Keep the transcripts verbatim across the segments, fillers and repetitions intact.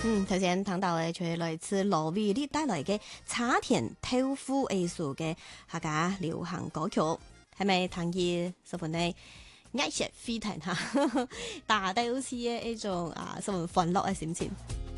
嗯，頭先聽到嘅就係來自羅偉力帶來嘅茶田豆腐藝術嘅客家流行歌曲，係咪聽見十分嘅熱血沸騰嚇？大家好似嘅一種啊十分歡樂嘅心情。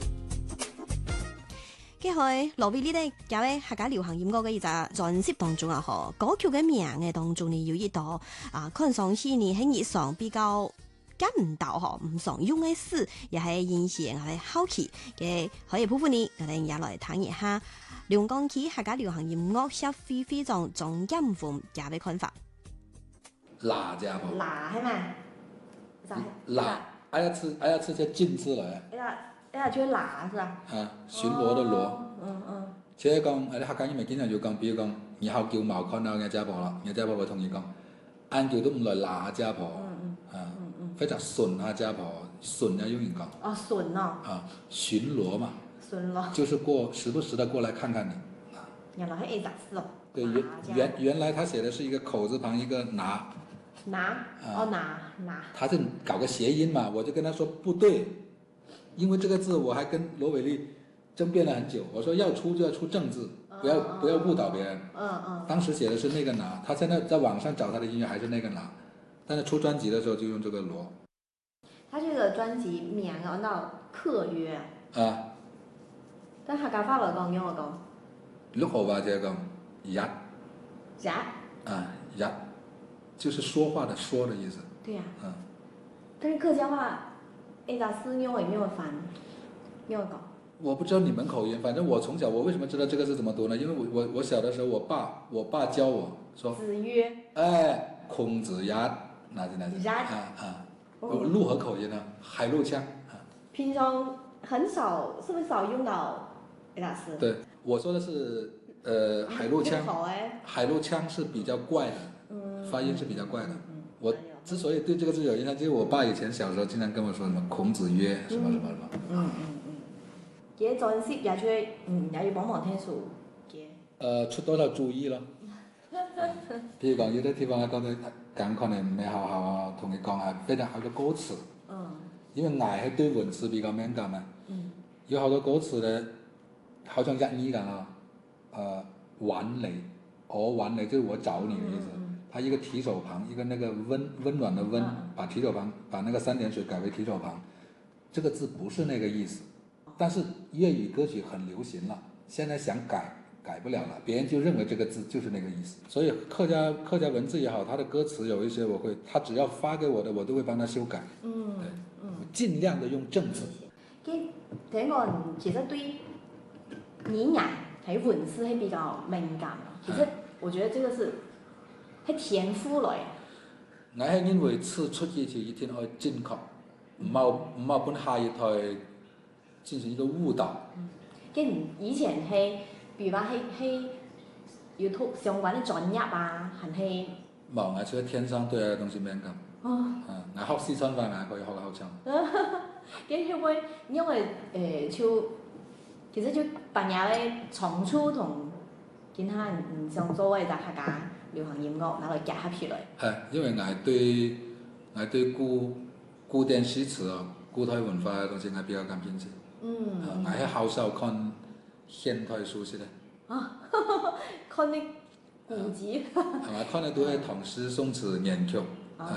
佢喺羅偉力咧有喺客家流行音樂嘅一隻專輯當中啊，嗬歌曲嘅名嘅當中呢有一道啊，看上去呢喺熱上比較。揀唔到嗬，唔常用嘅詞，又係現時我哋好奇嘅可以部分呢，我哋也來談一下龍崗區客家流行音樂協會會長總監副嘅嘅看法。 辣家伙， 辣係咪？ 辣，哎呀吃，哎呀吃些勁字來。 哎呀，哎呀，就辣是吧？ 啊，巡邏的邏。 嗯嗯。 即係講，誒啲客家人咪經常要講，比如講，以後叫茅看啊，我家婆啦，我家婆會同意講，晏叫都唔來辣家婆。嗯嗯。啊。非常順啊，家婆順啊，用人講。哦， 順啊。 啊，巡邏嘛。 巡邏。 就是過時不時的過來看看你。 啊。原來係一隻字哦。 對，原原原來他寫的是一個口字旁一個拿。 拿。啊、哦，拿拿。 他是搞個諧音嘛，我就跟他說不對，因為這個字我還跟羅偉力爭辯了很久，我說要出就要出正字，不要、嗯、不要誤導別人。嗯嗯。當時寫的是那個拿，他現在在網上找他的音樂還是那個拿。但是出專輯的時候就用這個羅。 他這個專輯名按照客約。 啊。 但客家話來講，用我講。 六號話就講日。 日。 啊，日，就是說話的說的意思。 對呀、啊。 嗯。 但是客家話，一打四用有沒有翻？用我講。我不知道你們口音，反正我從小，我為什麼知道這個字怎麼讀呢？因為我我我小的時候，我爸我爸教我說。 子曰。 哎，孔子曰。哪是哪是？啊啊！陸河口音啊，海陸腔啊。 平常很少，是不是少用到一打四？ 對，我說的是，呃，海陸腔。海陸腔是比較怪的，嗯，發音是比較怪的。嗯，我之所以對這個字有印象，就是我爸以前小時候經常跟我說什麼孔子曰什麼什麼什麼。 嗯嗯嗯。嘅專輯也出，嗯，也要幫忙聽數嘅。 呃，出多少注意咯？譬如講，有啲地方我覺得咁可能唔係好好同你講係非常好嘅歌詞。嗯。因為捱係對文詞比較敏感嘛。嗯。有好多歌詞呢，好像日語咁啊，呃，揾你，我揾你，就是我找你的意思。嗯。它一個提手旁，一個那個溫溫暖的溫，嗯、把提手旁把那個三點水改為提手旁，這個字不是那個意思。但是粵語歌曲很流行了，現在想改。改不了了，別人就認為這個字就是那個意思。所以客家客家文字也好，它的歌詞有一些我會，他只要發給我的，我都會幫他修改。嗯，對，嗯，盡量的用正字。佢聽講其實對語言睇文字係比較敏感。其實我覺得這個是係天賦來。我係因為次出嘢就一定要正確，唔好唔好本下一台進行一個誤導。嗯，跟以前係。比如話係係要讀相關的專業啊，還係冇，我除咗天生對嘅東西敏感。哦。啊，我學四川話我可以學得好強。 咁會唔會因為誒就其實就扮演咧長處同其他人唔想做嘅就客家流行音樂，拿來結合起來。 係，因為我對我對古古典詩詞啊、古代文化嘅東西我比較感興趣。嗯。我係好少看現代書式的。啊， 看啲古籍。 係嘛？看得都係唐詩宋詞元曲。